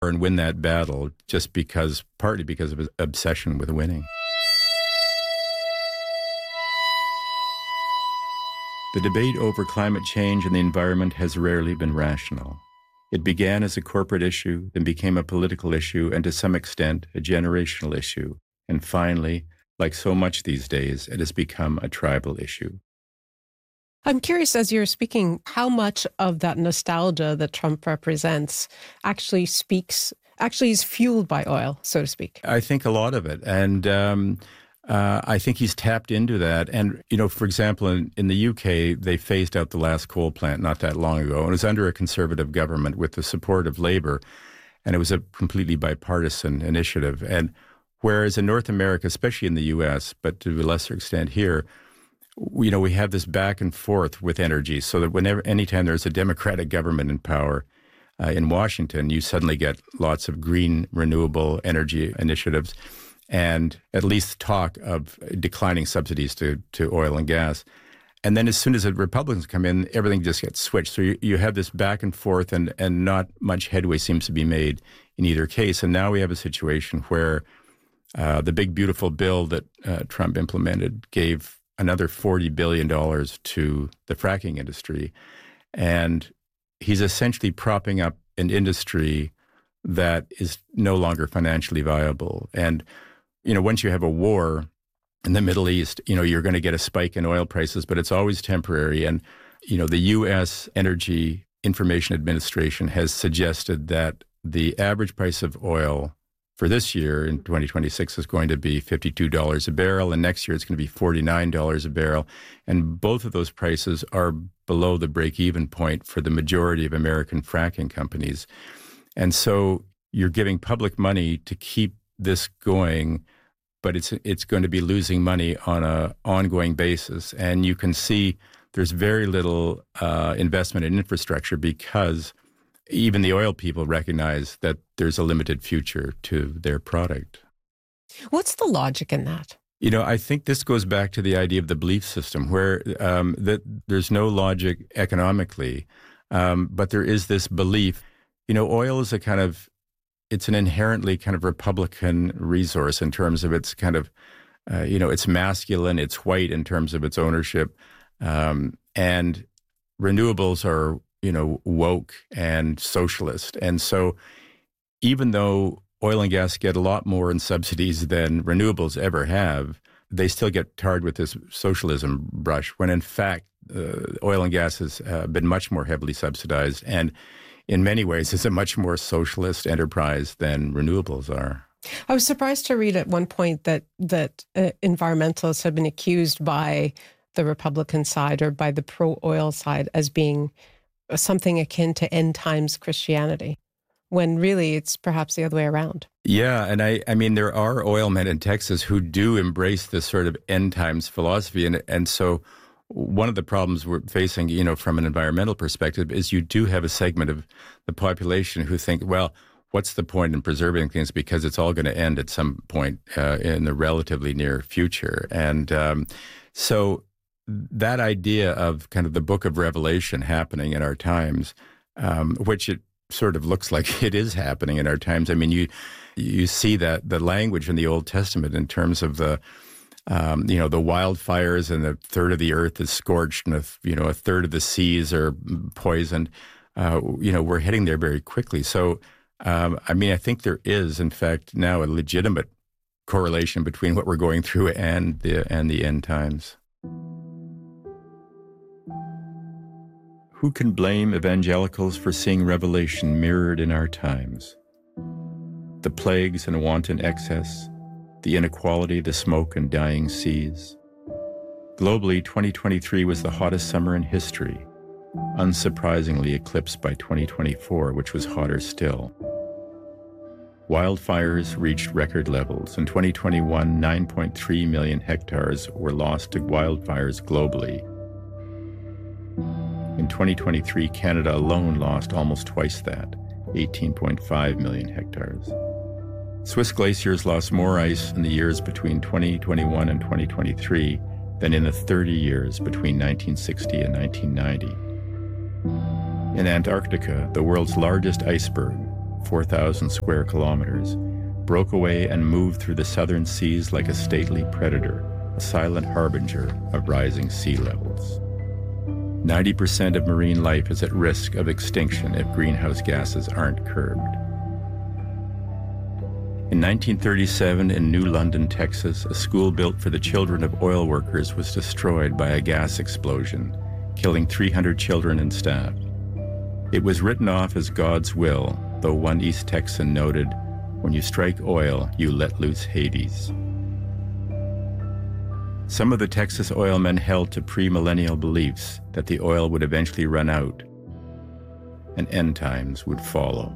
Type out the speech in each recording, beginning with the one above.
and win that battle just because, partly because of his obsession with winning. The debate over climate change and the environment has rarely been rational. It began as a corporate issue, then became a political issue, and to some extent, a generational issue. And finally, like so much these days, it has become a tribal issue. I'm curious, as you're speaking, how much of that nostalgia that Trump represents actually is fueled by oil, so to speak? I think a lot of it. And I think he's tapped into that. And, for example, in the UK, they phased out the last coal plant not that long ago. And it was under a conservative government with the support of Labour. And it was a completely bipartisan initiative. And whereas in North America, especially in the US, but to a lesser extent here, we have this back and forth with energy, so that anytime there's a Democratic government in power in Washington, you suddenly get lots of green, renewable energy initiatives and at least talk of declining subsidies to oil and gas. And then as soon as the Republicans come in, everything just gets switched. So you have this back and forth and not much headway seems to be made in either case. And now we have a situation where the big, beautiful bill that Trump implemented gave another $40 billion to the fracking industry. And he's essentially propping up an industry that is no longer financially viable. And, once you have a war in the Middle East, you're going to get a spike in oil prices, but it's always temporary. And, the U.S. Energy Information Administration has suggested that the average price of oil for this year in 2026 is going to be $52 a barrel, and next year it's going to be $49 a barrel. And both of those prices are below the break-even point for the majority of American fracking companies. And so you're giving public money to keep this going, but it's going to be losing money on an ongoing basis. And you can see there's very little investment in infrastructure because even the oil people recognize that there's a limited future to their product. What's the logic in that? I think this goes back to the idea of the belief system where that there's no logic economically, but there is this belief. Oil is it's an inherently kind of Republican resource in terms of its kind of, it's masculine, it's white in terms of its ownership, and renewables are woke and socialist. And so even though oil and gas get a lot more in subsidies than renewables ever have, they still get tarred with this socialism brush, when in fact, oil and gas has been much more heavily subsidized. And in many ways, it's a much more socialist enterprise than renewables are. I was surprised to read at one point that environmentalists have been accused by the Republican side or by the pro-oil side as being something akin to end times Christianity, when really it's perhaps the other way around. Yeah, and I mean, there are oil men in Texas who do embrace this sort of end times philosophy. And so one of the problems we're facing, from an environmental perspective is you do have a segment of the population who think, well, what's the point in preserving things because it's all going to end at some point in the relatively near future. And so that idea of kind of the book of Revelation happening in our times, which it sort of looks like it is happening in our times. I mean, you see that the language in the Old Testament in terms of the wildfires, and a third of the earth is scorched, and a third of the seas are poisoned. We're heading there very quickly. So, I think there is, in fact, now a legitimate correlation between what we're going through and the end times. Who can blame evangelicals for seeing Revelation mirrored in our times? The plagues and wanton excess, the inequality, the smoke and dying seas. Globally, 2023 was the hottest summer in history, unsurprisingly eclipsed by 2024, which was hotter still. Wildfires reached record levels. In 2021, 9.3 million hectares were lost to wildfires globally. In 2023, Canada alone lost almost twice that, 18.5 million hectares. Swiss glaciers lost more ice in the years between 2021 and 2023 than in the 30 years between 1960 and 1990. In Antarctica, the world's largest iceberg, 4,000 square kilometers, broke away and moved through the southern seas like a stately predator, a silent harbinger of rising sea levels. 90% of marine life is at risk of extinction if greenhouse gases aren't curbed. In 1937, in New London, Texas, a school built for the children of oil workers was destroyed by a gas explosion, killing 300 children and staff. It was written off as God's will, though one East Texan noted, "When you strike oil, you let loose Hades." Some of the Texas oil men held to premillennial beliefs that the oil would eventually run out and end times would follow.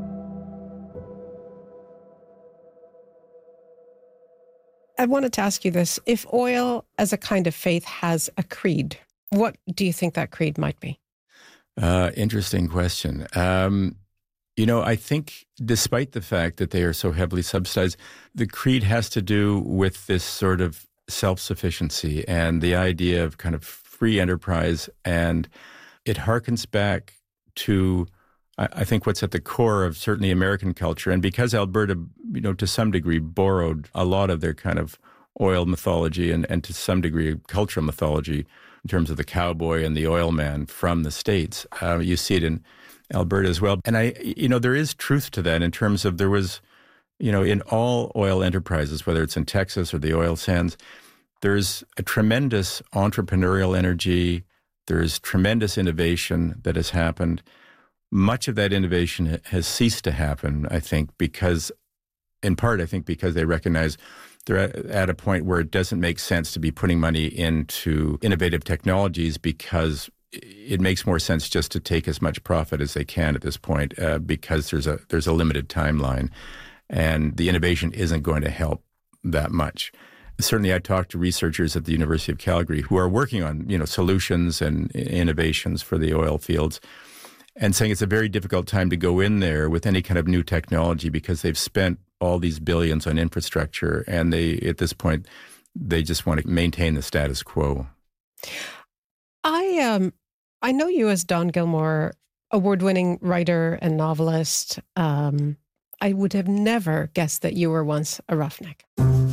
I wanted to ask you this. If oil as a kind of faith has a creed, what do you think that creed might be? Interesting question. I think despite the fact that they are so heavily subsidized, the creed has to do with this sort of self-sufficiency and the idea of kind of free enterprise. And it harkens back to, I think, what's at the core of certainly American culture. And because Alberta, to some degree borrowed a lot of their kind of oil mythology and to some degree cultural mythology in terms of the cowboy and the oil man from the States, you see it in Alberta as well. And there is truth to that in terms of there was, in all oil enterprises, whether it's in Texas or the oil sands, there's a tremendous entrepreneurial energy. There's tremendous innovation that has happened. Much of that innovation has ceased to happen, I think, because they recognize they're at a point where it doesn't make sense to be putting money into innovative technologies because it makes more sense just to take as much profit as they can at this point because there's a limited timeline, and the innovation isn't going to help that much. Certainly, I talked to researchers at the University of Calgary who are working on solutions and innovations for the oil fields, and saying it's a very difficult time to go in there with any kind of new technology because they've spent all these billions on infrastructure, and at this point they just want to maintain the status quo. I know you as Don Gilmore, award-winning writer and novelist. I would have never guessed that you were once a roughneck.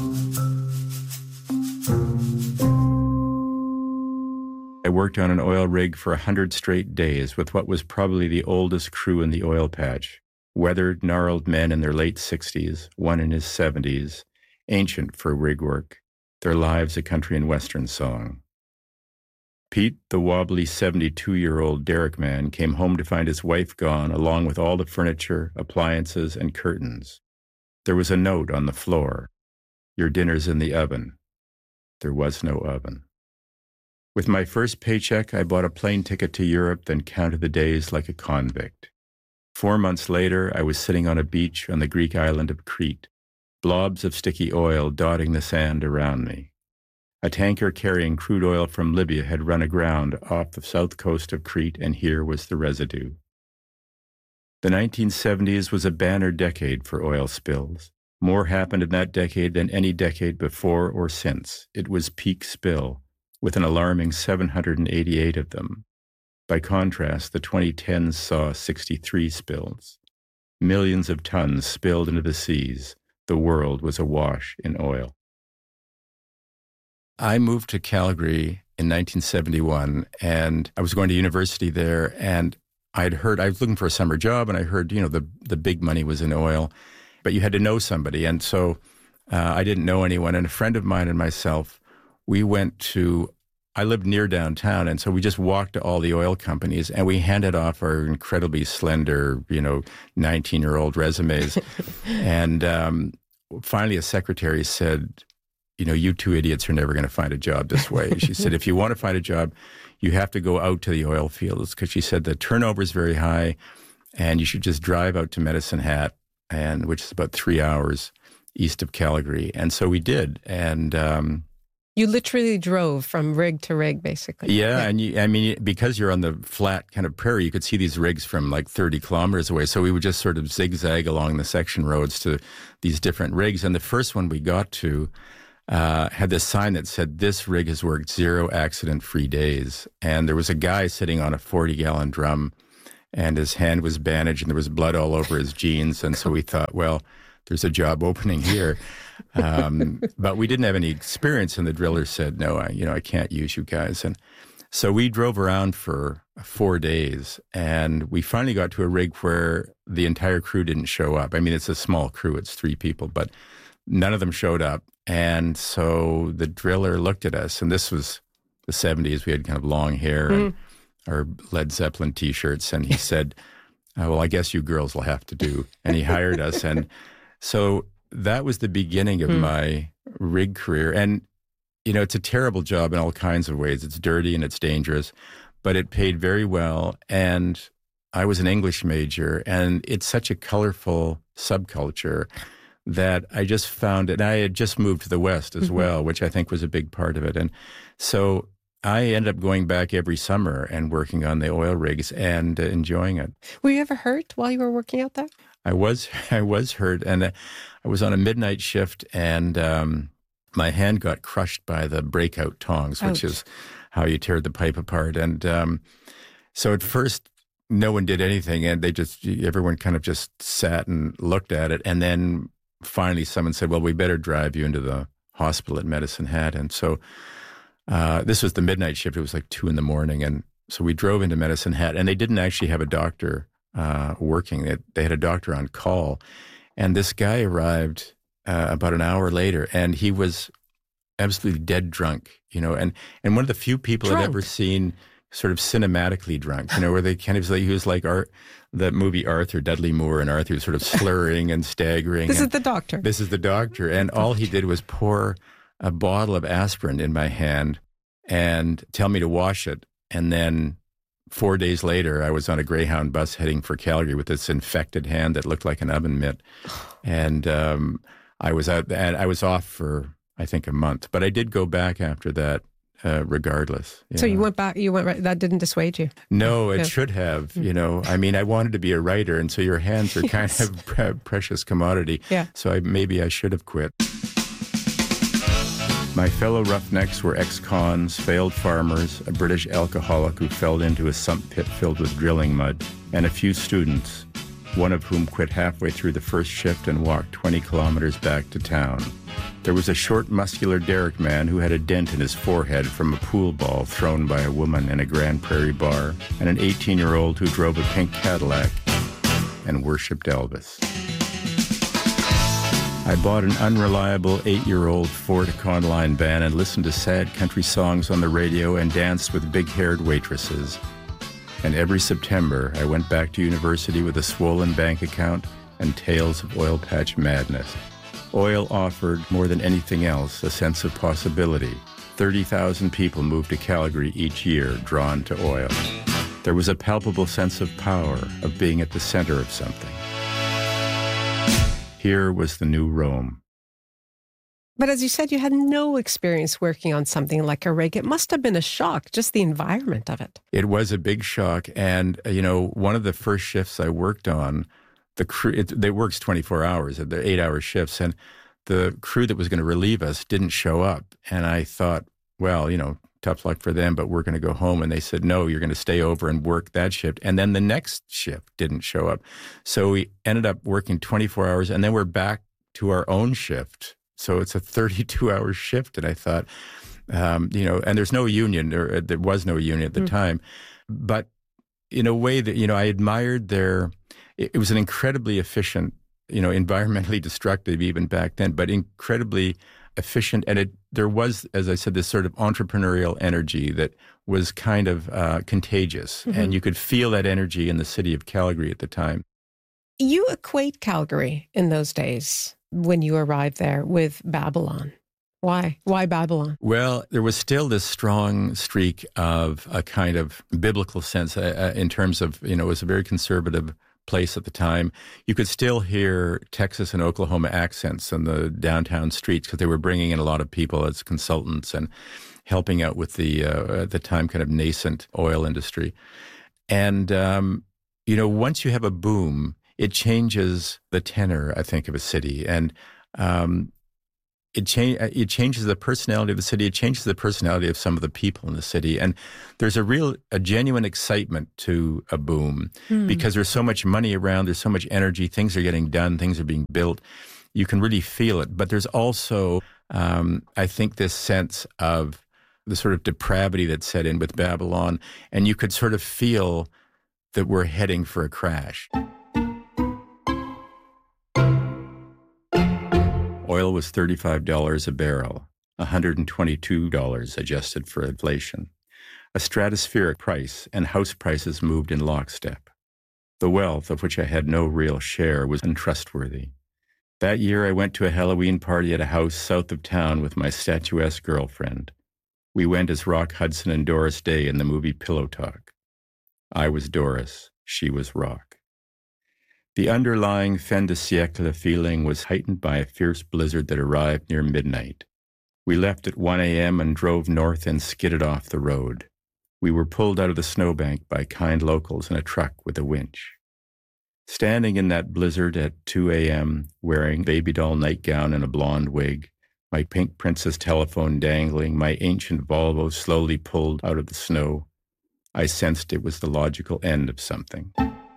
I worked on an oil rig for 100 straight days with what was probably the oldest crew in the oil patch. Weathered, gnarled men in their late 60s, one in his 70s, ancient for rig work, their lives a country and western song. Pete, the wobbly 72-year-old derrick man, came home to find his wife gone, along with all the furniture, appliances, and curtains. There was a note on the floor. "Your dinner's in the oven." There was no oven. With my first paycheck, I bought a plane ticket to Europe, then counted the days like a convict. 4 months later, I was sitting on a beach on the Greek island of Crete, blobs of sticky oil dotting the sand around me. A tanker carrying crude oil from Libya had run aground off the south coast of Crete, and here was the residue. The 1970s was a banner decade for oil spills. More happened in that decade than any decade before or since. It was peak spill, with an alarming 788 of them. By contrast, the 2010s saw 63 spills. Millions of tons spilled into the seas. The world was awash in oil. I moved to Calgary in 1971, and I was going to university there, and I was looking for a summer job, and I heard, the big money was in oil, but you had to know somebody. And so I didn't know anyone. And a friend of mine and myself, I lived near downtown, and so we just walked to all the oil companies, and we handed off our incredibly slender, 19-year-old resumes. And finally a secretary said, "You two idiots are never going to find a job this way." She said, "If you want to find a job, you have to go out to the oil fields," because she said the turnover is very high, and you should just drive out to Medicine Hat, which is about 3 hours east of Calgary. And so we did. And you literally drove from rig to rig, basically. Yeah, and because you're on the flat kind of prairie, you could see these rigs from like 30 kilometers away. So we would just sort of zigzag along the section roads to these different rigs. And the first one we got to had this sign that said, "This rig has worked 0 accident-free days." And there was a guy sitting on a 40-gallon drum, and his hand was bandaged and there was blood all over his jeans. And so we thought, well, there's a job opening here. But we didn't have any experience, and the driller said, no, I can't use you guys. And so we drove around for 4 days, and we finally got to a rig where the entire crew didn't show up. I mean, it's a small crew, it's 3 people, but none of them showed up. And so the driller looked at us, and this was the 70s. We had kind of long hair and our Led Zeppelin T-shirts, and he said, well, I guess you girls will have to do. And he hired us. And so that was the beginning of my rig career. And, it's a terrible job in all kinds of ways. It's dirty and it's dangerous, but it paid very well. And I was an English major, and it's such a colorful subculture that I just found it. I had just moved to the West as well, which I think was a big part of it. And so I ended up going back every summer and working on the oil rigs and enjoying it. Were you ever hurt while you were working out there? I was hurt, and I was on a midnight shift, and my hand got crushed by the breakout tongs, which is how you tear the pipe apart. And so at first, no one did anything, and everyone kind of just sat and looked at it. And then finally someone said, well, we better drive you into the hospital at Medicine Hat. And so this was the midnight shift. It was like 2 a.m. And so we drove into Medicine Hat, and they didn't actually have a doctor working. They had a doctor on call. And this guy arrived about an hour later, and he was absolutely dead drunk, and one of the few people I've ever seen sort of cinematically drunk, where they kind of, he was like the movie Arthur, Dudley Moore and Arthur, sort of slurring and staggering. This is the doctor. This is the doctor. And all he did was pour a bottle of aspirin in my hand and tell me to wash it. And then 4 days later, I was on a Greyhound bus heading for Calgary with this infected hand that looked like an oven mitt. And I was out, and I was off for, I think, a month. But I did go back after that, regardless. So you went back, right, that didn't dissuade you? No, it should have, I mean, I wanted to be a writer, and so your hands are kind of a precious commodity. Yeah. So maybe I should have quit. My fellow roughnecks were ex-cons, failed farmers, a British alcoholic who fell into a sump pit filled with drilling mud, and a few students, one of whom quit halfway through the first shift and walked 20 kilometers back to town. There was a short, muscular Derrick man who had a dent in his forehead from a pool ball thrown by a woman in a Grand Prairie bar, and an 18-year-old who drove a pink Cadillac and worshipped Elvis. I bought an unreliable 8-year-old Ford Econoline van and listened to sad country songs on the radio and danced with big-haired waitresses. And every September, I went back to university with a swollen bank account and tales of oil patch madness. Oil offered, more than anything else, a sense of possibility. 30,000 people moved to Calgary each year, drawn to oil. There was a palpable sense of power, of being at the center of something. Here was the new Rome. But as you said, you had no experience working on something like a rig. It must have been a shock, just the environment of it. It was a big shock. And, one of the first shifts I worked on, the crew, they works 24 hours, they're 8-hour shifts, and the crew that was going to relieve us didn't show up. And I thought, well, tough luck for them, but we're going to go home. And they said, no, you're going to stay over and work that shift. And then the next shift didn't show up. So we ended up working 24 hours, and then we're back to our own shift. So it's a 32-hour shift. And I thought, and there's no union, or there was no union at the time. But in a way that, I admired it was an incredibly efficient, environmentally destructive even back then, but incredibly efficient. And there was, as I said, this sort of entrepreneurial energy that was kind of contagious. And you could feel that energy in the city of Calgary at the time. You equate Calgary in those days when you arrived there with Babylon. Why? Why Babylon? Well, there was still this strong streak of a kind of biblical sense in terms of, it was a very conservative place at the time. You could still hear Texas and Oklahoma accents on the downtown streets because they were bringing in a lot of people as consultants and helping out with the, at the time, kind of nascent oil industry. And, once you have a boom, it changes the tenor, I think, of a city. And it changes the personality of the city. It changes the personality of some of the people in the city. And there's a genuine excitement to a boom because there's so much money around. There's so much energy. Things are getting done. Things are being built. You can really feel it. But there's also, I think, this sense of the sort of depravity that set in with Babylon. And you could sort of feel that we're heading for a crash. Oil was $35 a barrel, $122 adjusted for inflation. A stratospheric price, and house prices moved in lockstep. The wealth, of which I had no real share, was untrustworthy. That year I went to a Halloween party at a house south of town with my statuesque girlfriend. We went as Rock Hudson and Doris Day in the movie Pillow Talk. I was Doris, she was Rock. The underlying fin de siècle feeling was heightened by a fierce blizzard that arrived near midnight. We left at 1 a.m. and drove north and skidded off the road. We were pulled out of the snowbank by kind locals in a truck with a winch. Standing in that blizzard at 2 a.m., wearing a baby doll nightgown and a blonde wig, my pink Princess telephone dangling, my ancient Volvo slowly pulled out of the snow, I sensed it was the logical end of something.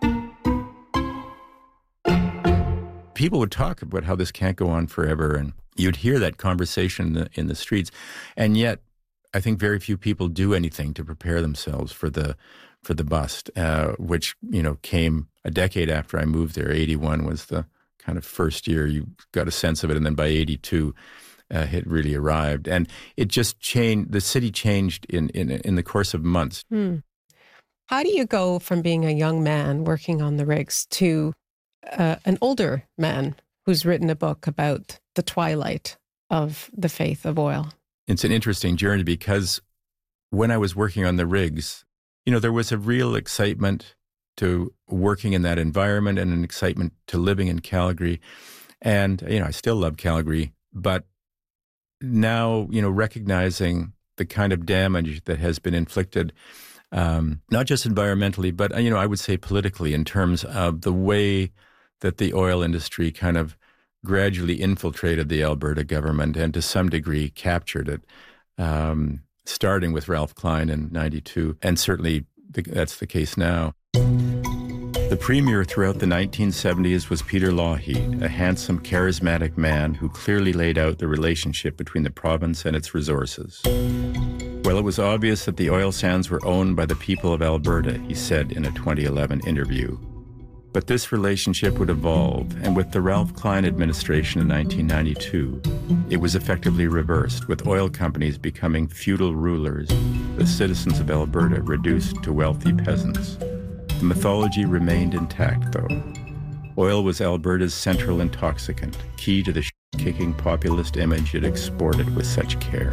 People would talk about how this can't go on forever, and you'd hear that conversation in the streets, and yet I think very few people do anything to prepare themselves for the bust, which came a decade after I moved there. 81 was the kind of first year you got a sense of it, and then by 82, it really arrived, and it just changed. The city changed in the course of months. How do you go from being a young man working on the rigs to an older man who's written a book about the twilight of the faith of oil? It's an interesting journey because when I was working on the rigs, there was a real excitement to working in that environment and an excitement to living in Calgary. And, I still love Calgary, but now, recognizing the kind of damage that has been inflicted, not just environmentally, but, I would say politically, in terms of the way that the oil industry kind of gradually infiltrated the Alberta government and to some degree captured it, starting with Ralph Klein in 92. And certainly that's the case now. The premier throughout the 1970s was Peter Lougheed, a handsome, charismatic man who clearly laid out the relationship between the province and its resources. Well, it was obvious that the oil sands were owned by the people of Alberta, he said in a 2011 interview. But this relationship would evolve, and with the Ralph Klein administration in 1992, it was effectively reversed, with oil companies becoming feudal rulers, the citizens of Alberta reduced to wealthy peasants. The mythology remained intact, though. Oil was Alberta's central intoxicant, key to the kicking populist image it exported with such care.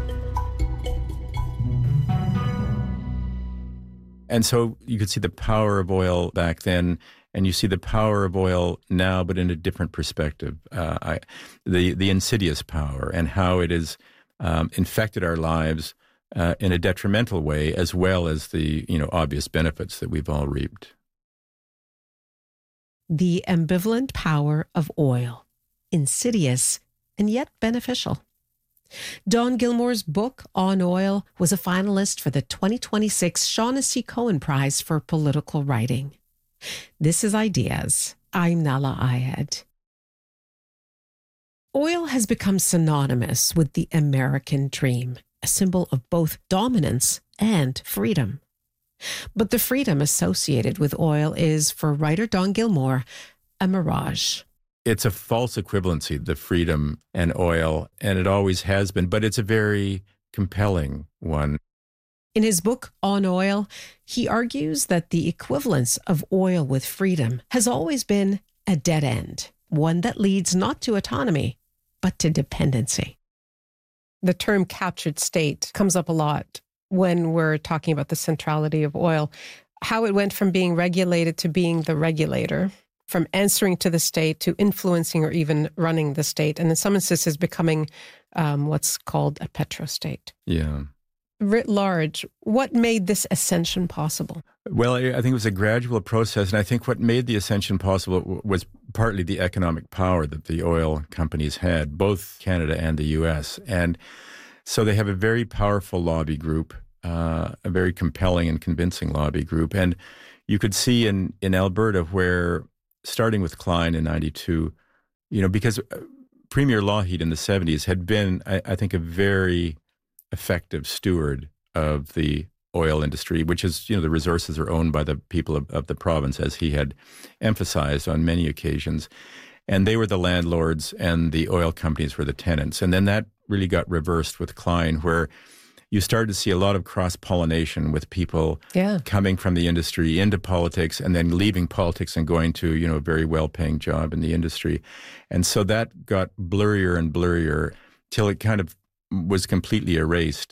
And so you could see the power of oil back then, and you see the power of oil now, but in a different perspective. The insidious power and how it has infected our lives in a detrimental way, as well as the obvious benefits that we've all reaped. The ambivalent power of oil, insidious and yet beneficial. Don Gilmore's book on oil was a finalist for the 2026 Shaughnessy Cohen Prize for Political Writing. This is Ideas. I'm Nahlah Ayed. Oil has become synonymous with the American dream, a symbol of both dominance and freedom. But the freedom associated with oil is, for writer Don Gilmore, a mirage. It's a false equivalency, the freedom and oil, and it always has been, but it's a very compelling one. In his book On Oil, he argues that the equivalence of oil with freedom has always been a dead end, one that leads not to autonomy, but to dependency. The term captured state comes up a lot when we're talking about the centrality of oil, how it went from being regulated to being the regulator, from answering to the state to influencing or even running the state, and in some instances becoming what's called a petrostate. Yeah. writ large, what made this ascension possible? Well, I think it was a gradual process, and I think what made the ascension possible was partly the economic power that the oil companies had, both Canada and the U.S. And so they have a very powerful lobby group, a very compelling and convincing lobby group. And you could see in Alberta where, starting with Klein in 92, because Premier Lougheed in the 70s had been, I think, a very effective steward of the oil industry, which is, the resources are owned by the people of the province, as he had emphasized on many occasions. And they were the landlords and the oil companies were the tenants. And then that really got reversed with Klein, where you started to see a lot of cross-pollination with people coming from the industry into politics and then leaving politics and going to, a very well-paying job in the industry. And so that got blurrier and blurrier till it kind of was completely erased.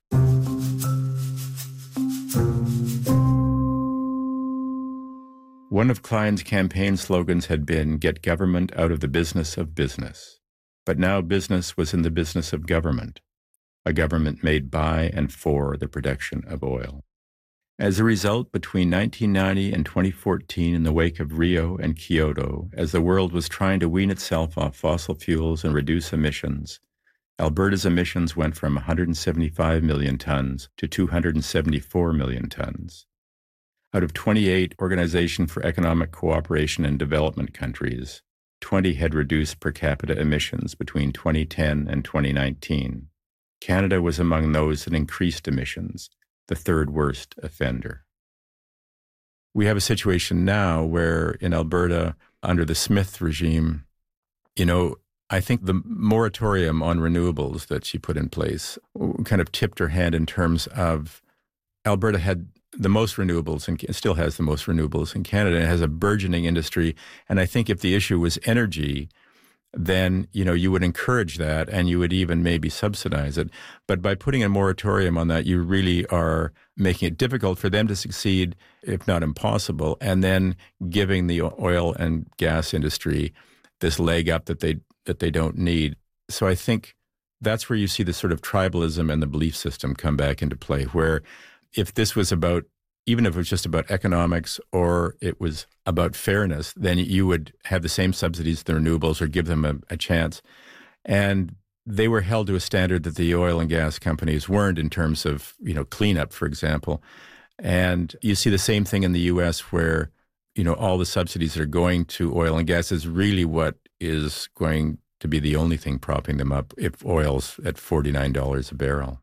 One of Klein's campaign slogans had been, "Get government out of the business of business." But now business was in the business of government, a government made by and for the production of oil. As a result, between 1990 and 2014, in the wake of Rio and Kyoto, as the world was trying to wean itself off fossil fuels and reduce emissions, Alberta's emissions went from 175 million tons to 274 million tons. Out of 28 Organization for Economic Cooperation and Development countries, 20 had reduced per capita emissions between 2010 and 2019. Canada was among those that increased emissions, the third worst offender. We have a situation now where in Alberta, under the Smith regime, I think the moratorium on renewables that she put in place kind of tipped her hand in terms of Alberta had the most renewables and still has the most renewables in Canada. It has a burgeoning industry. And I think if the issue was energy, then, you would encourage that and you would even maybe subsidize it. But by putting a moratorium on that, you really are making it difficult for them to succeed, if not impossible, and then giving the oil and gas industry this leg up that they don't need. So I think that's where you see the sort of tribalism and the belief system come back into play, where if this was about, even if it was just about economics or it was about fairness, then you would have the same subsidies to the renewables or give them a chance. And they were held to a standard that the oil and gas companies weren't in terms of, cleanup, for example. And you see the same thing in the U.S. where, all the subsidies that are going to oil and gas is really what is going to be the only thing propping them up if oil's at $49 a barrel.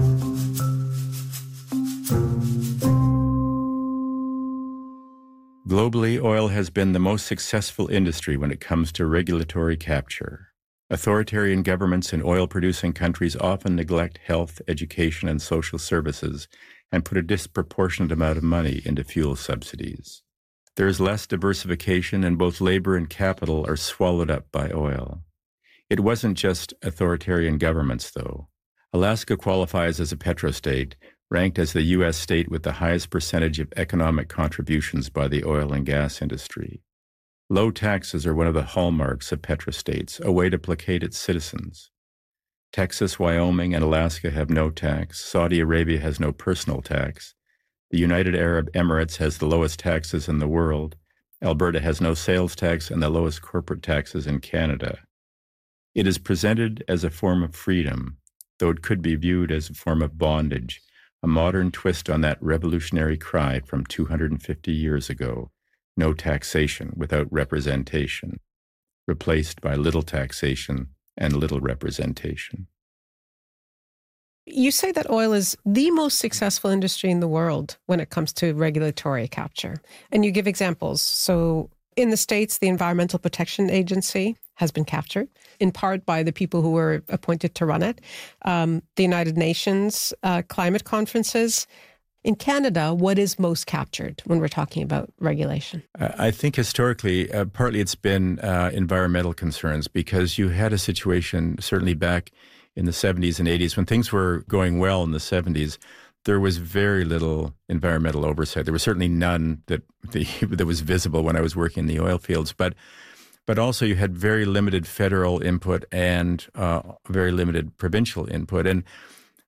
Globally, oil has been the most successful industry when it comes to regulatory capture. Authoritarian governments in oil-producing countries often neglect health, education, and social services and put a disproportionate amount of money into fuel subsidies. There is less diversification, and both labor and capital are swallowed up by oil. It wasn't just authoritarian governments, though. Alaska qualifies as a petrostate, ranked as the U.S. state with the highest percentage of economic contributions by the oil and gas industry. Low taxes are one of the hallmarks of petrostates, a way to placate its citizens. Texas, Wyoming, and Alaska have no tax. Saudi Arabia has no personal tax. The United Arab Emirates has the lowest taxes in the world. Alberta has no sales tax and the lowest corporate taxes in Canada. It is presented as a form of freedom, though it could be viewed as a form of bondage, a modern twist on that revolutionary cry from 250 years ago, no taxation without representation, replaced by little taxation and little representation. You say that oil is the most successful industry in the world when it comes to regulatory capture, and you give examples. So in the States, the Environmental Protection Agency has been captured, in part by the people who were appointed to run it. The United Nations climate conferences. In Canada, what is most captured when we're talking about regulation? I think historically, partly it's been environmental concerns, because you had a situation, certainly back in the 70s and 80s, when things were going well in the 70s, there was very little environmental oversight. There was certainly none that was visible when I was working in the oil fields, but also you had very limited federal input and very limited provincial input. And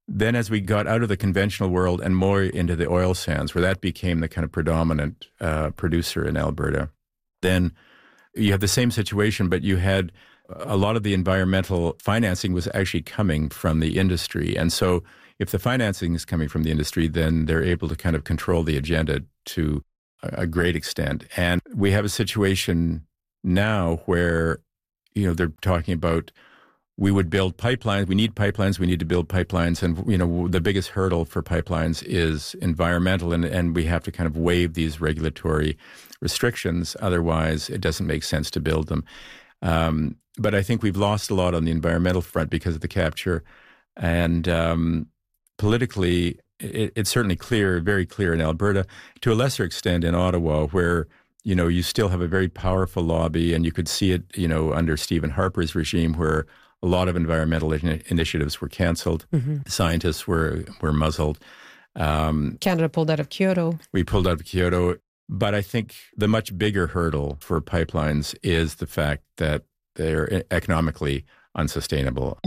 Then as we got out of the conventional world and more into the oil sands, where that became the kind of predominant producer in Alberta, then you have the same situation, but you had a lot of the environmental financing was actually coming from the industry. And so if the financing is coming from the industry, then they're able to kind of control the agenda to a great extent. And we have a situation now where, they're talking about we would build pipelines. We need pipelines. We need to build pipelines. And, the biggest hurdle for pipelines is environmental. And we have to kind of waive these regulatory restrictions. Otherwise, it doesn't make sense to build them. But I think we've lost a lot on the environmental front because of the capture. And politically, it's certainly clear, very clear in Alberta, to a lesser extent in Ottawa, where, you still have a very powerful lobby. And you could see it, under Stephen Harper's regime, where a lot of environmental initiatives were canceled. Mm-hmm. Scientists were muzzled. Canada pulled out of Kyoto. We pulled out of Kyoto. But I think the much bigger hurdle for pipelines is the fact that they're economically unsustainable.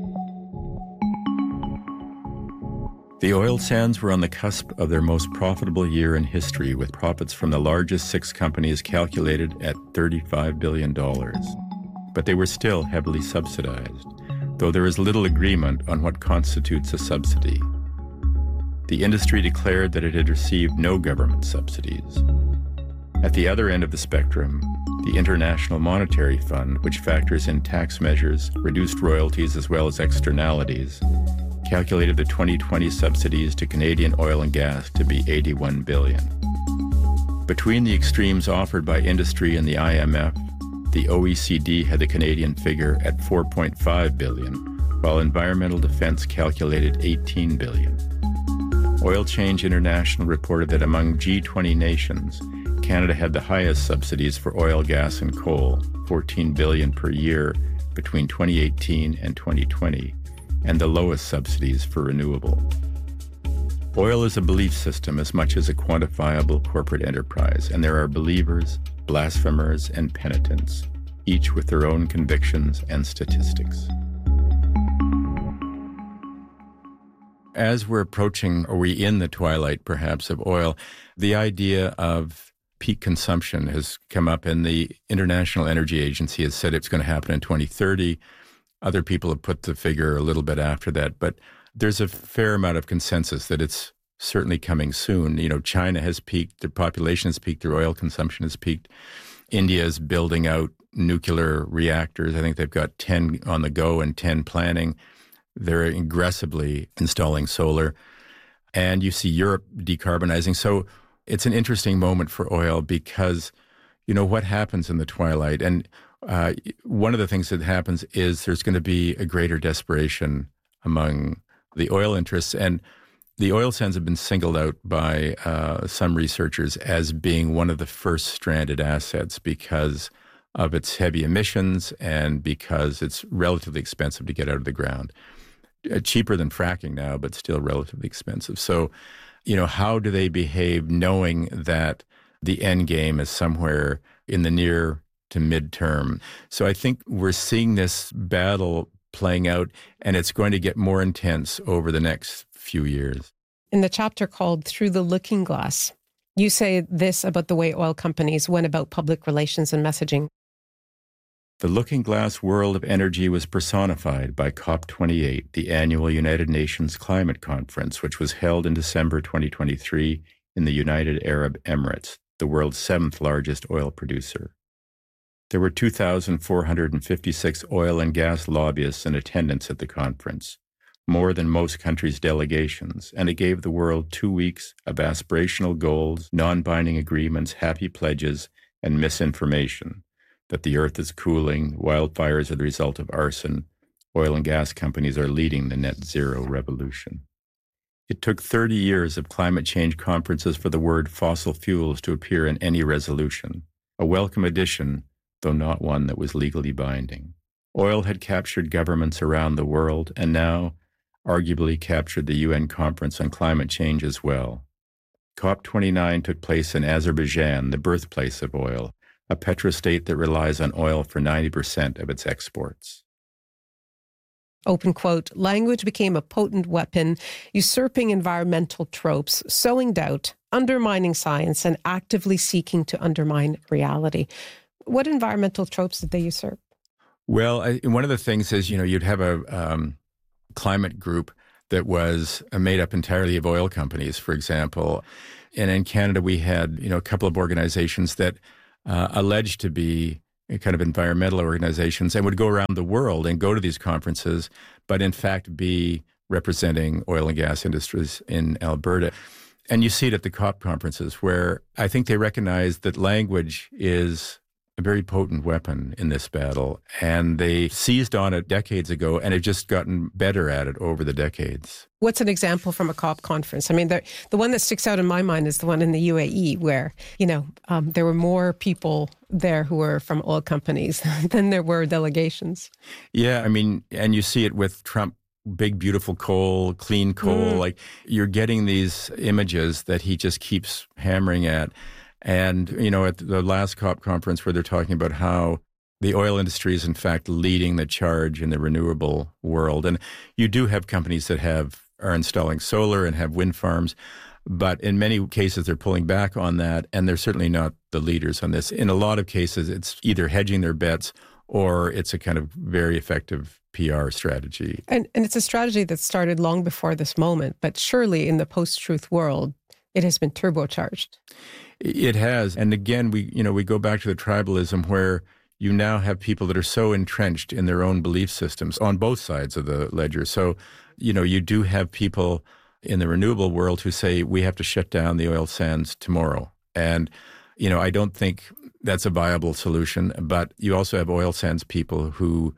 The oil sands were on the cusp of their most profitable year in history, with profits from the largest 6 companies calculated at $35 billion. But they were still heavily subsidized, though there is little agreement on what constitutes a subsidy. The industry declared that it had received no government subsidies. At the other end of the spectrum, the International Monetary Fund, which factors in tax measures, reduced royalties, as well as externalities, calculated the 2020 subsidies to Canadian oil and gas to be $81 billion. Between the extremes offered by industry and the IMF, the OECD had the Canadian figure at $4.5 billion, while Environmental Defense calculated $18 billion. Oil Change International reported that among G20 nations, Canada had the highest subsidies for oil, gas, and coal, $14 billion per year between 2018 and 2020, and the lowest subsidies for renewable. Oil is a belief system as much as a quantifiable corporate enterprise, and there are believers, blasphemers, and penitents, each with their own convictions and statistics. As we're approaching, are we in the twilight perhaps of oil, the idea of peak consumption has come up, and the International Energy Agency has said it's going to happen in 2030. Other people have put the figure a little bit after that, but there's a fair amount of consensus that it's certainly coming soon. China has peaked, their population has peaked, their oil consumption has peaked. India is building out nuclear reactors. I think they've got 10 on the go and 10 planning. They're aggressively installing solar. And you see Europe decarbonizing. So it's an interesting moment for oil because, what happens in the twilight? And one of the things that happens is there's going to be a greater desperation among the oil interests. And the oil sands have been singled out by some researchers as being one of the first stranded assets because of its heavy emissions and because it's relatively expensive to get out of the ground. Cheaper than fracking now, but still relatively expensive. So, how do they behave knowing that the end game is somewhere in the near to midterm? So I think we're seeing this battle playing out, and it's going to get more intense over the next few years. In the chapter called Through the Looking Glass, you say this about the way oil companies went about public relations and messaging. The looking glass world of energy was personified by COP28, the annual United Nations Climate Conference, which was held in December 2023 in the United Arab Emirates, the world's 7th largest oil producer. There were 2,456 oil and gas lobbyists in attendance at the conference, more than most countries' delegations, and it gave the world 2 weeks of aspirational goals, non-binding agreements, happy pledges, and misinformation that the earth is cooling, wildfires are the result of arson, oil and gas companies are leading the net zero revolution. It took 30 years of climate change conferences for the word fossil fuels to appear in any resolution, a welcome addition, though not one that was legally binding. Oil had captured governments around the world and now arguably captured the UN Conference on Climate Change as well. COP29 took place in Azerbaijan, the birthplace of oil, a petrostate that relies on oil for 90% of its exports. Open quote, language became a potent weapon, usurping environmental tropes, sowing doubt, undermining science, and actively seeking to undermine reality. What environmental tropes did they usurp? Well, one of the things is, you'd have a climate group that was made up entirely of oil companies, for example. And in Canada, we had, a couple of organizations that alleged to be kind of environmental organizations and would go around the world and go to these conferences, but in fact be representing oil and gas industries in Alberta. And you see it at the COP conferences, where I think they recognize that language is a very potent weapon in this battle. And they seized on it decades ago and have just gotten better at it over the decades. What's an example from a COP conference? I mean, the one that sticks out in my mind is the one in the UAE where, there were more people there who were from oil companies than there were delegations. Yeah, I mean, and you see it with Trump, big, beautiful coal, clean coal. Like, you're getting these images that he just keeps hammering at. And, at the last COP conference where they're talking about how the oil industry is, in fact, leading the charge in the renewable world. And you do have companies that are installing solar and have wind farms. But in many cases, they're pulling back on that. And they're certainly not the leaders on this. In a lot of cases, it's either hedging their bets or it's a kind of very effective PR strategy. And it's a strategy that started long before this moment. But surely in the post-truth world, it has been turbocharged. It has. And again, we go back to the tribalism where you now have people that are so entrenched in their own belief systems on both sides of the ledger. So, you do have people in the renewable world who say we have to shut down the oil sands tomorrow. And, I don't think that's a viable solution. But you also have oil sands people who,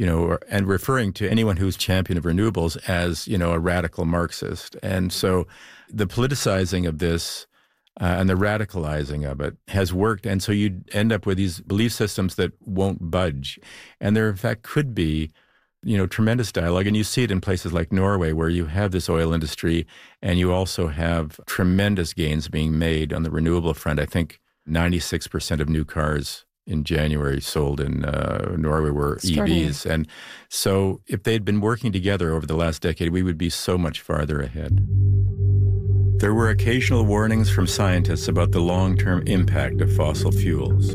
and referring to anyone who's champion of renewables as, a radical Marxist. And so the politicizing of this and the radicalizing of it has worked. And so you end up with these belief systems that won't budge. And there, in fact, could be, tremendous dialogue. And you see it in places like Norway, where you have this oil industry and you also have tremendous gains being made on the renewable front. I think 96% of new cars in January sold in Norway were EVs. And so if they'd been working together over the last decade, we would be so much farther ahead. There were occasional warnings from scientists about the long-term impact of fossil fuels.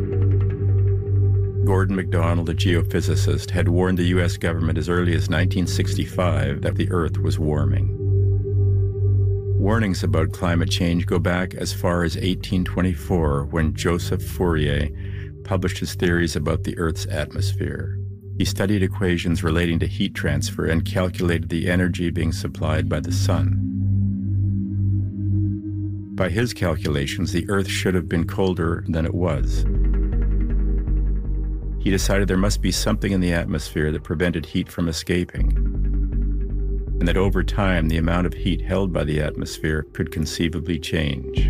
Gordon MacDonald, a geophysicist, had warned the U.S. government as early as 1965 that the Earth was warming. Warnings about climate change go back as far as 1824, when Joseph Fourier published his theories about the Earth's atmosphere. He studied equations relating to heat transfer and calculated the energy being supplied by the sun. By his calculations, the Earth should have been colder than it was. He decided there must be something in the atmosphere that prevented heat from escaping, and that over time, the amount of heat held by the atmosphere could conceivably change.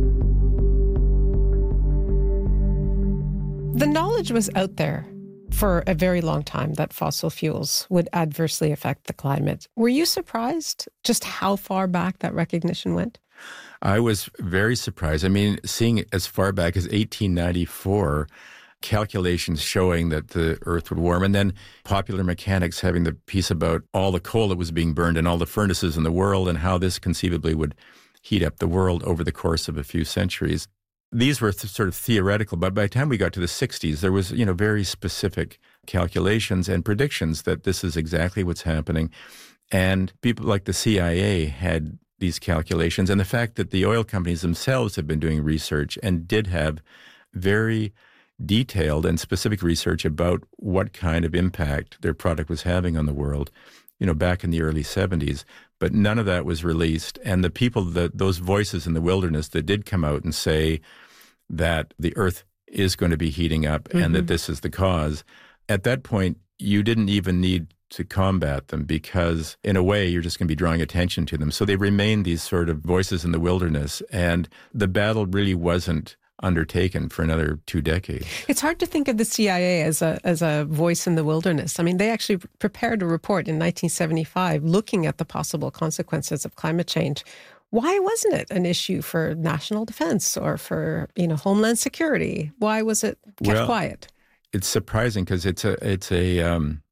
The knowledge was out there for a very long time that fossil fuels would adversely affect the climate. Were you surprised just how far back that recognition went? I was very surprised. I mean, seeing it as far back as 1894, calculations showing that the Earth would warm, and then Popular Mechanics having the piece about all the coal that was being burned in all the furnaces in the world and how this conceivably would heat up the world over the course of a few centuries. These were sort of theoretical, but by the time we got to the 60s, there was, very specific calculations and predictions that this is exactly what's happening. And people like the CIA had these calculations, and the fact that the oil companies themselves have been doing research and did have very detailed and specific research about what kind of impact their product was having on the world, back in the early 70s. But none of that was released. And the people, those voices in the wilderness that did come out and say that the Earth is going to be heating up and that this is the cause, at that point, you didn't even need to combat them, because in a way you're just going to be drawing attention to them. So they remain these sort of voices in the wilderness, and the battle really wasn't undertaken for another 2 decades. It's hard to think of the CIA as a voice in the wilderness. I mean, they actually prepared a report in 1975 looking at the possible consequences of climate change. Why wasn't it an issue for national defense or for, homeland security? Why was it kept quiet? It's surprising because it's a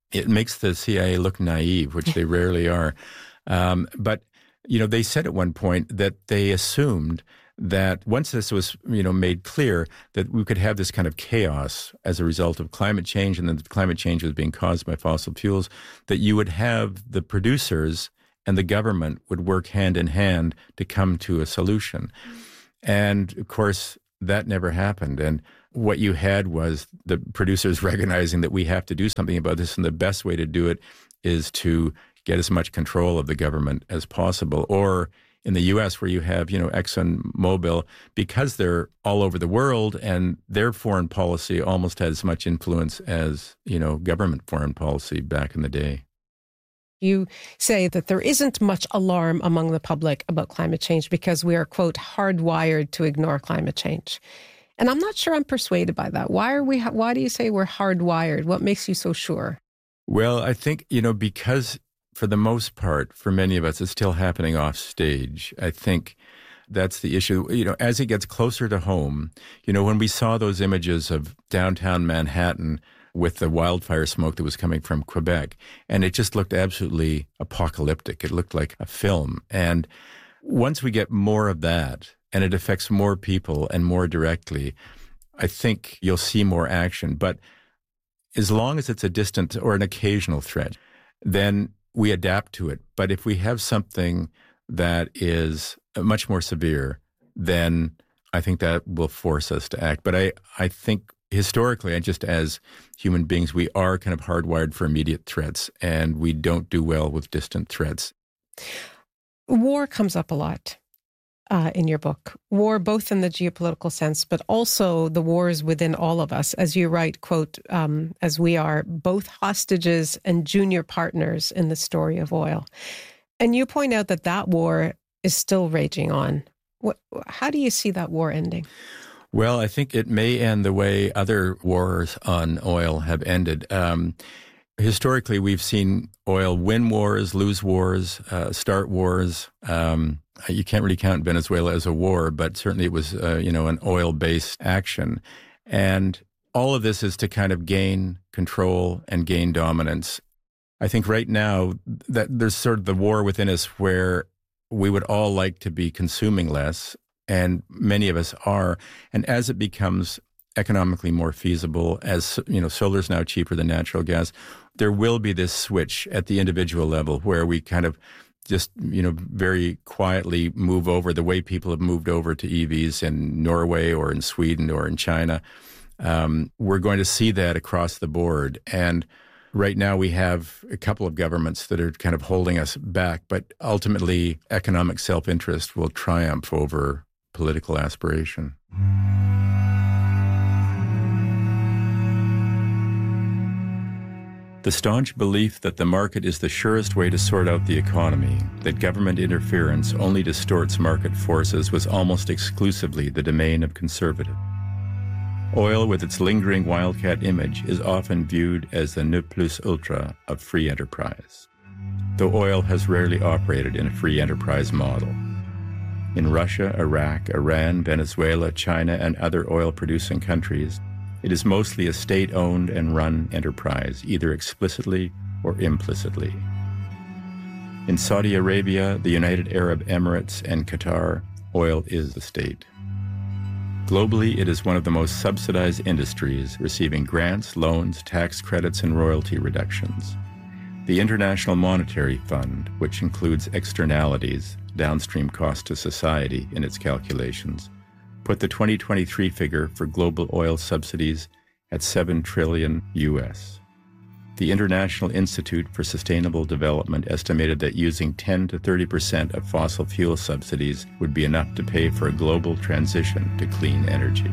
it makes the CIA look naive, which they rarely are. But, they said at one point that they assumed that once this was, made clear that we could have this kind of chaos as a result of climate change, and then the climate change was being caused by fossil fuels, that you would have the producers and the government would work hand in hand to come to a solution. And of course, that never happened. And what you had was the producers recognizing that we have to do something about this, and the best way to do it is to get as much control of the government as possible. Or in the U.S., where you have, ExxonMobil, because they're all over the world and their foreign policy almost has as much influence as, government foreign policy back in the day. You say that there isn't much alarm among the public about climate change because we are, quote, hardwired to ignore climate change. And I'm not sure I'm persuaded by that. Why do you say we're hardwired? What makes you so sure? Well, I think, because for the most part, for many of us, it's still happening off stage. I think that's the issue. As it gets closer to home, when we saw those images of downtown Manhattan with the wildfire smoke that was coming from Quebec, and it just looked absolutely apocalyptic. It looked like a film. And once we get more of that, and it affects more people and more directly, I think you'll see more action. But as long as it's a distant or an occasional threat, then we adapt to it. But if we have something that is much more severe, then I think that will force us to act. But I think historically, and just as human beings, we are kind of hardwired for immediate threats, and we don't do well with distant threats. War comes up a lot in your book. War, both in the geopolitical sense, but also the wars within all of us. As you write, quote, as we are both hostages and junior partners in the story of oil. And you point out that war is still raging on. How do you see that war ending? Well, I think it may end the way other wars on oil have ended. Historically, we've seen oil win wars, lose wars, start wars. You can't really count Venezuela as a war, but certainly it was, an oil-based action. And all of this is to kind of gain control and gain dominance. I think right now that there's sort of the war within us where we would all like to be consuming less, and many of us are. And as it becomes economically more feasible, as solar's now cheaper than natural gas, there will be this switch at the individual level where we kind of just, very quietly move over the way people have moved over to EVs in Norway or in Sweden or in China. We're going to see that across the board. And right now we have a couple of governments that are kind of holding us back, but ultimately economic self-interest will triumph over political aspiration. The staunch belief that the market is the surest way to sort out the economy, that government interference only distorts market forces, was almost exclusively the domain of conservatives. Oil, with its lingering wildcat image, is often viewed as the ne plus ultra of free enterprise, though oil has rarely operated in a free enterprise model. In Russia, Iraq, Iran, Venezuela, China, and other oil-producing countries, it is mostly a state-owned and run enterprise, either explicitly or implicitly. In Saudi Arabia, the United Arab Emirates, and Qatar, oil is the state. Globally, it is one of the most subsidized industries, receiving grants, loans, tax credits, and royalty reductions. The International Monetary Fund, which includes externalities, downstream cost to society, in its calculations, put the 2023 figure for global oil subsidies at $7 trillion US. The International Institute for Sustainable Development estimated that using 10 to 30% of fossil fuel subsidies would be enough to pay for a global transition to clean energy.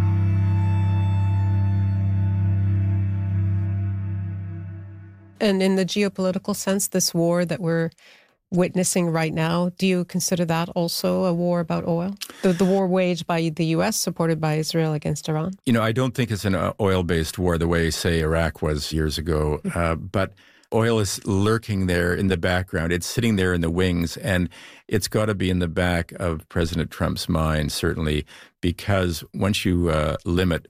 And in the geopolitical sense, this war that we're witnessing right now, do you consider that also a war about oil? The war waged by the U.S., supported by Israel against Iran? I don't think it's an oil-based war the way, say, Iraq was years ago. But oil is lurking there in the background. It's sitting there in the wings, and it's got to be in the back of President Trump's mind, certainly, because once you limit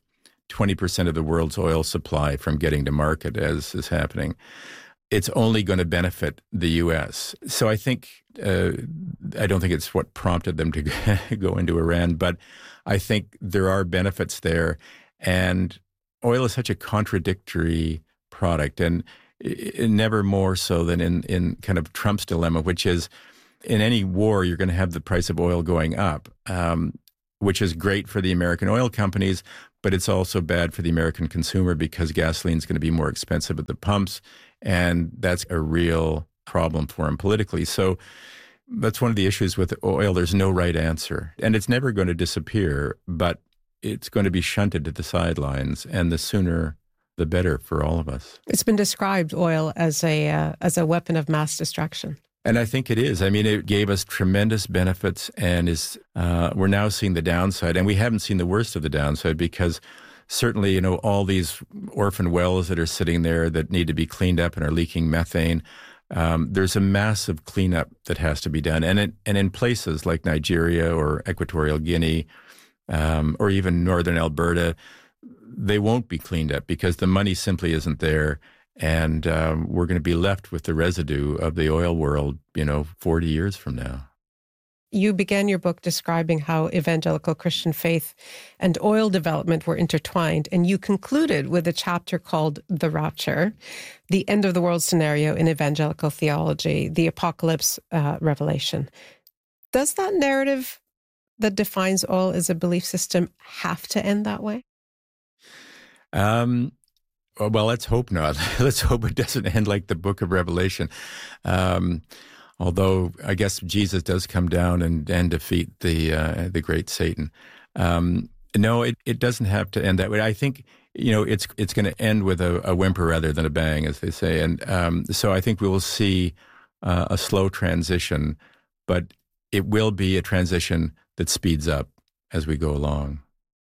20% of the world's oil supply from getting to market, as is happening, it's only going to benefit the U.S. So I think, I don't think it's what prompted them to go into Iran, but I think there are benefits there. And oil is such a contradictory product, and never more so than in kind of Trump's dilemma, which is in any war, you're going to have the price of oil going up, which is great for the American oil companies, but it's also bad for the American consumer because gasoline is going to be more expensive at the pumps, and that's a real problem for them politically. So that's one of the issues with oil. There's no right answer, and it's never going to disappear, but it's going to be shunted to the sidelines, and the sooner the better for all of us. It's been described, oil, as a weapon of mass destruction. And I think it is. I mean, it gave us tremendous benefits, and we're now seeing the downside. And we haven't seen the worst of the downside because certainly, you know, all these orphan wells that are sitting there that need to be cleaned up and are leaking methane, there's a massive cleanup that has to be done. And in places like Nigeria or Equatorial Guinea or even northern Alberta, they won't be cleaned up because the money simply isn't there. And we're going to be left with the residue of the oil world, 40 years from now. You began your book describing how evangelical Christian faith and oil development were intertwined, and you concluded with a chapter called The Rapture, the end of the world scenario in evangelical theology, the apocalypse revelation. Does that narrative that defines oil as a belief system have to end that way? Well, let's hope not. Let's hope it doesn't end like the book of Revelation. Although I guess Jesus does come down and defeat the great Satan. No, it doesn't have to end that way. I think, it's going to end with a whimper rather than a bang, as they say. And so I think we will see a slow transition, but it will be a transition that speeds up as we go along.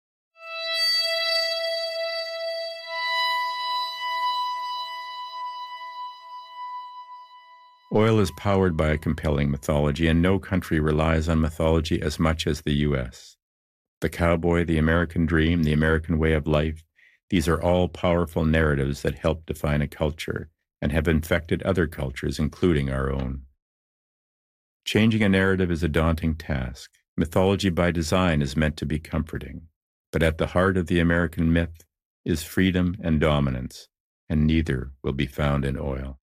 Oil is powered by a compelling mythology, and no country relies on mythology as much as the U.S. The cowboy, the American dream, the American way of life, these are all powerful narratives that help define a culture and have infected other cultures, including our own. Changing a narrative is a daunting task. Mythology by design is meant to be comforting, but at the heart of the American myth is freedom and dominance, and neither will be found in oil.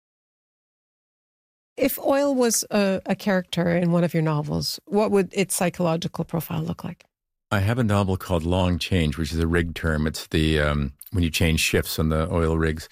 If oil was a character in one of your novels, what would its psychological profile look like? I have a novel called Long Change, which is a rig term. It's the when you change shifts on the oil rigs.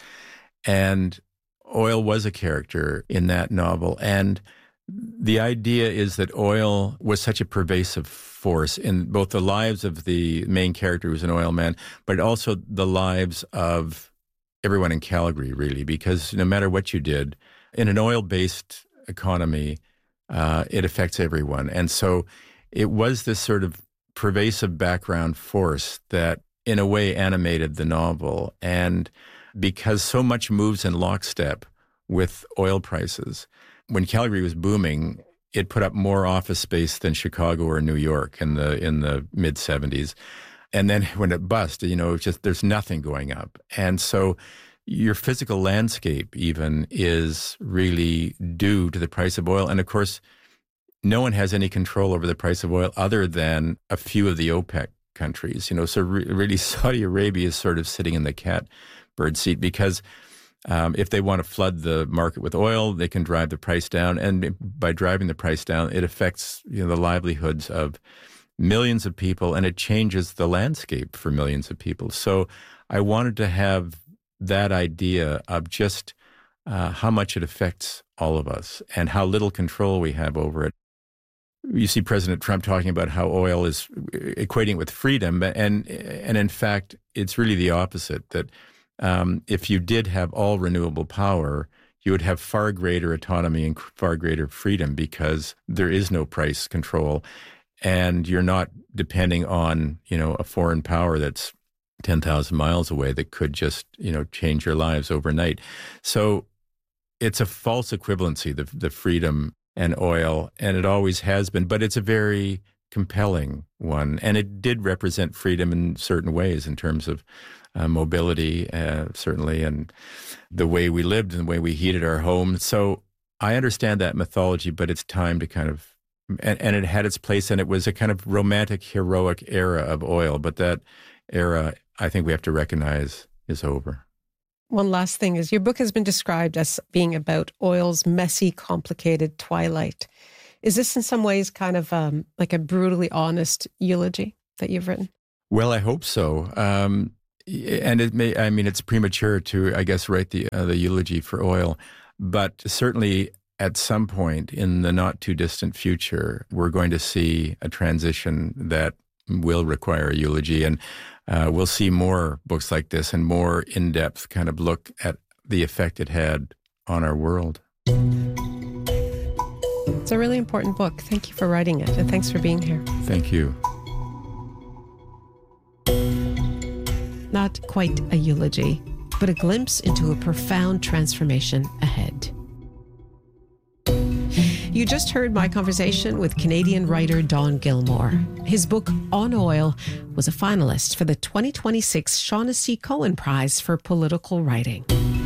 And oil was a character in that novel. And the idea is that oil was such a pervasive force in both the lives of the main character, who's an oil man, but also the lives of everyone in Calgary, really, because no matter what you did, in an oil-based economy, it affects everyone. And so it was this sort of pervasive background force that, in a way, animated the novel. And because so much moves in lockstep with oil prices, when Calgary was booming, it put up more office space than Chicago or New York in the mid-'70s. And then when it bust, just there's nothing going up. And so your physical landscape even is really due to the price of oil. And of course, no one has any control over the price of oil other than a few of the OPEC countries. So really Saudi Arabia is sort of sitting in the catbird seat because if they want to flood the market with oil, they can drive the price down. And by driving the price down, it affects the livelihoods of millions of people, and it changes the landscape for millions of people. So I wanted to have that idea of just how much it affects all of us and how little control we have over it. You see President Trump talking about how oil is equating with freedom, and in fact, it's really the opposite, that if you did have all renewable power, you would have far greater autonomy and far greater freedom because there is no price control, and you're not depending on, a foreign power that's 10,000 miles away that could just, change your lives overnight. So it's a false equivalency, the freedom and oil, and it always has been. But it's a very compelling one. And it did represent freedom in certain ways in terms of mobility, certainly, and the way we lived and the way we heated our homes. So I understand that mythology, but it's time to kind of, and it had its place, and it was a kind of romantic, heroic era of oil. But that era, I think we have to recognize, is over. One last thing is your book has been described as being about oil's messy, complicated twilight. Is this in some ways kind of like a brutally honest eulogy that you've written? Well, I hope so. And it may, I mean, it's premature to, I guess, write the eulogy for oil. But certainly at some point in the not too distant future, we're going to see a transition that will require a eulogy. And we'll see more books like this and more in-depth kind of look at the effect it had on our world. It's a really important book. Thank you for writing it, and thanks for being here. Thank you. Not quite a eulogy, but a glimpse into a profound transformation ahead. You just heard my conversation with Canadian writer Don Gilmore. His book, On Oil, was a finalist for the 2026 Shaughnessy Cohen Prize for Political Writing.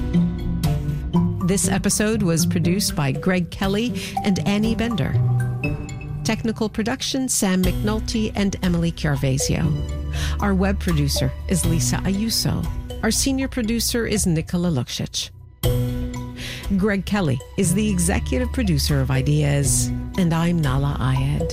This episode was produced by Greg Kelly and Annie Bender. Technical production, Sam McNulty and Emily Chiarvesio. Our web producer is Lisa Ayuso. Our senior producer is Nicola Luksic. Greg Kelly is the executive producer of Ideas, and I'm Nala Ayed.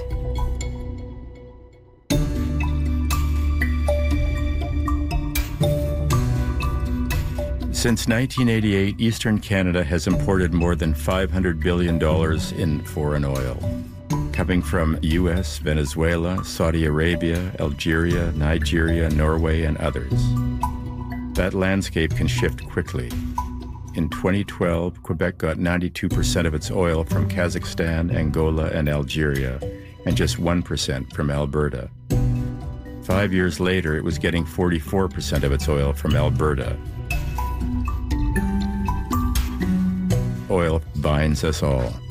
Since 1988, Eastern Canada has imported more than $500 billion in foreign oil, coming from U.S., Venezuela, Saudi Arabia, Algeria, Nigeria, Norway, and others. That landscape can shift quickly. In 2012, Quebec got 92% of its oil from Kazakhstan, Angola, and Algeria, and just 1% from Alberta. 5 years later, it was getting 44% of its oil from Alberta. Oil binds us all.